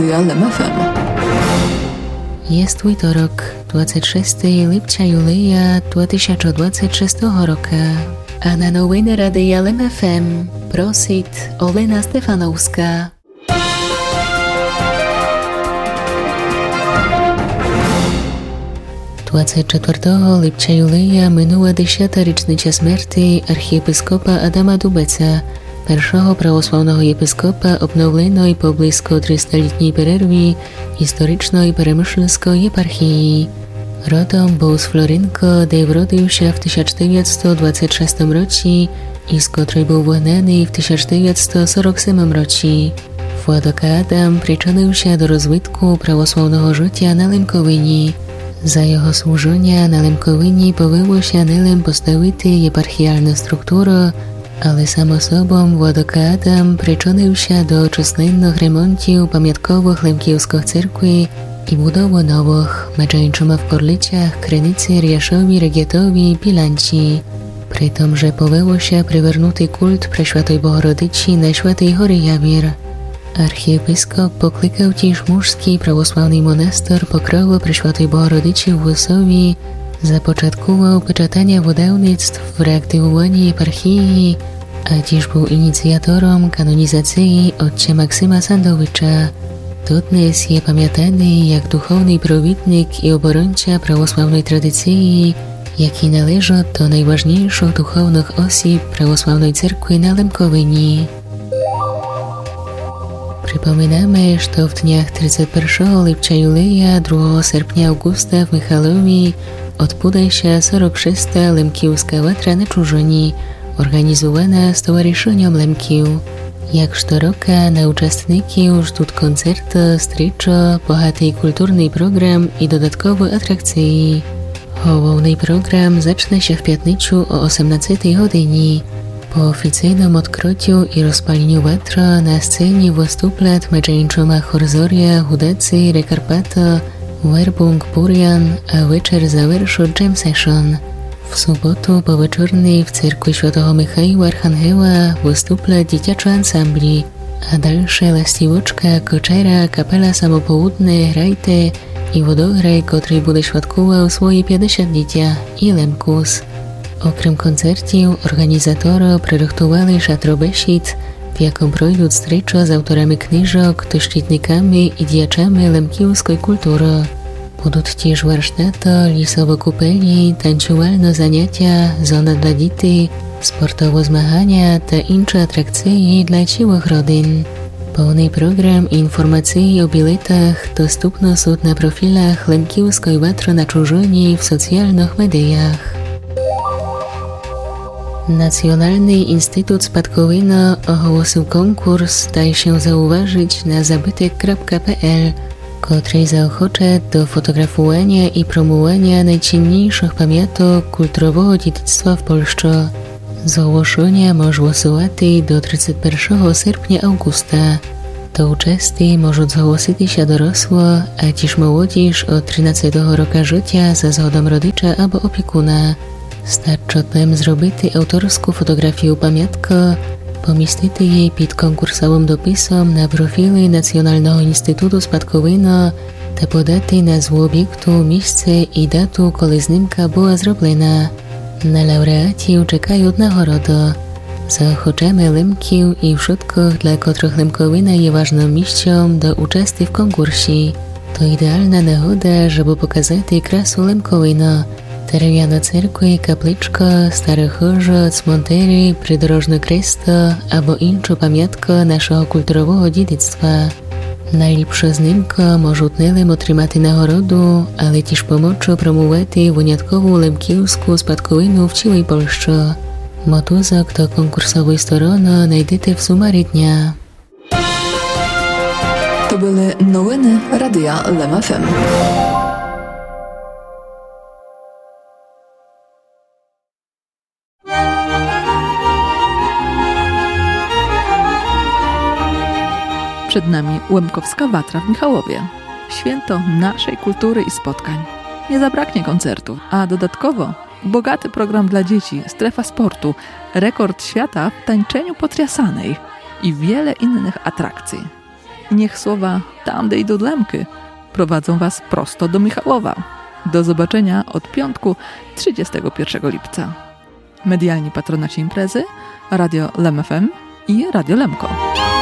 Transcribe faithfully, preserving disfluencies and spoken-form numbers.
L M F M. Jest wtorok, dwudziestego szóstego lipca Julia dwa tysiące dwudziestego szóstego roku, a na nowiny Radia L M F M prosit Olena Stefanowska. dwudziestego czwartego lipca Julia minęła dziesiąta rocznica śmierci archiepiskopa Adama Dubeca, pierwszego prawosławnego episkopa obnowionej po blisko trzystaletniej przerwie historycznej peremyślskiej eparchii. Rodom był z Florynko, gdzie urodził się w tysiąc dziewięćset dwudziestym szóstym roku i z której był wygnany w tysiąc dziewięćset czterdziestym siódmym roku. Władok Adam przyczynił się do rozwitku prawosławnego życia na Lemkowyni. Za jego służenia na Lemkowyni powyło się nilem postawić eparchialną strukturę, ale samo sobą Władok Adam przyczynił się do czasnych remontów pamiątkowych Lemkijowskich cerkwi i budowy nowych, meczańczyma w Porlicach, Krynicy, Riaszowi, Regietowi, Bilanci. Przy tym, że powyło się przywernuty kult Przeświatej Bohorodyci na Świętej Hory Jawir. Archiepiskop poklikał też męski prawosławny monaster Pokrowy Przeświatej Bohorodyci w Łysowi, zapoczątkował pieczętanie wydawnictw w reaktywowaniu eparchii, a też był inicjatorem kanonizacji ojca Maksyma Sandowicza. Dodnes jest pamiętany jak duchowny prowidnik i obrońca prawosławnej tradycji, jaki należy do najważniejszych duchownych osób prawosławnej cerkwi na Lemkowyni. Przypominamy, że w dniach trzydziestego pierwszego lipca Julia, drugiego sierpnia Augusta w Michalowi odbyła się czterdziesta szósta Lemkijowska watra na Czużyni, organizowana Stowarzyszeniem Lemkiów. Jak co roku na uczestników żdżą koncerty, striczo, bogaty kulturny program i dodatkowe atrakcje. Główny program zacznie się w piątniczu o osiemnastej godzinie. Po oficjalnym odkryciu i rozpaleniu watra na scenie wystąpią meczańczyma Horzoria, Hudacy, Rekarpata, Werbung, Burian, a wieczór zawerszy jam session. W sobotu po wieczornej w cerkwi Świętego Michała Archangela wystąpią dziecięce ansambli, a dalsze Lastiwoczka, Koczera, Kapela Samopołudne, Rajte i Wodograj, który będzie świadkował swoje pięćdziesięciolecia i Lemkus. Okrem koncertów, organizatorzy przygotowali szatrobesید, w jakim projdą striczo z autorami kniżok, doszczytnikami i dziaczami lemkijowskiej kultury. Będą też warsztaty, lisowe kupelnie, tańczowalne zajęcia, zona dla dzieci, sportowe zmagania i inne atrakcje dla całych rodzin. Pełny program i informacje o biletach dostępne są na profilach Lemkijowskiej watry na Czużyni w socjalnych mediach. Nacjonalny Instytut Spadkowina ogłosił konkurs Daj się zauważyć na zabytek kropka p l, który zaochocza do fotografowania i promowania najcenniejszych pamiątek kulturowego dziedzictwa w Polsce. Zgłoszenia można głosować do trzydziestego pierwszego sierpnia Augusta. Do uczestnicy mogą zgłosić się dorosłe, a też młodzież od trzynastego roku życia za zgodą rodzica albo opiekuna. Starczy tym zrobić autorską fotografię pamiątki, pomieścić jej pod konkursowym dopisem na profili Nacjonalnego Instytutu Spadkowina, ta podać nazwę obiektu, miejsce i datę, kiedy zdjęcia była zrobiona. Na laureatów czekają nagrody. Zaochoczamy Lemkiów i wszystkich, dla których Lemkowina jest ważnym miejscem do uczestnictwa w konkursie. To idealna nagroda, żeby pokazać krasę Lemkowina. Drewniane cerkwy, kapliczka, stare chórze, cmentery, przydrożne kresty albo inne pamiątki naszego kulturowego dziedzictwa. Najlepsze zdjęcia mogą nilem otrzymać nagrodę, ale też pomóc promować wyjątkową lemkijowską spadkowinę w całej Polsce. Motuzek do konkursowej strony znajdziecie w sumarii dnia. To były nowiny Radia L M F M. Przed nami Łemkowska Watra w Michałowie. Święto naszej kultury i spotkań. Nie zabraknie koncertu, a dodatkowo bogaty program dla dzieci, strefa sportu, rekord świata w tańczeniu potriasanej i wiele innych atrakcji. niech słowa tamde idą dlemky prowadzą Was prosto do Michałowa. Do zobaczenia od piątku trzydziestego pierwszego lipca. Medialni patronaci imprezy Radio Lem F M i Radio Lemko.